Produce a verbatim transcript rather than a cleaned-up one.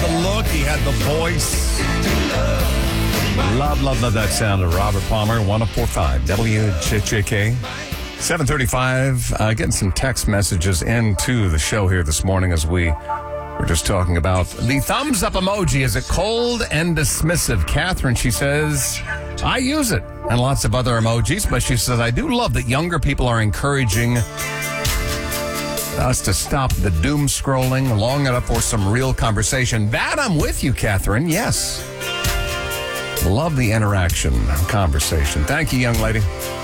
the look. He had the voice. Love, love, love that sound of Robert Palmer. one oh four point five W J J K. seven thirty-five. Uh, getting some text messages into the show here this morning as we were just talking about the thumbs up emoji. Is it cold and dismissive? Catherine, she says, I use it. And lots of other emojis. But she says, I do love that younger people are encouraging us to stop the doom scrolling long enough for some real conversation. That I'm with you, Catherine. Yes. Love the interaction conversation. Thank you, young lady.